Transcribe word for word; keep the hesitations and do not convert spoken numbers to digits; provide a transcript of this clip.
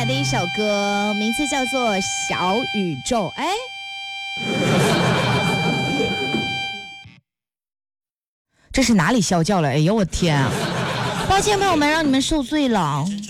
的一首歌，名字叫做《小宇宙》。哎，这是哪里啸叫了？哎呦我天啊！抱歉朋友们，让你们受罪了。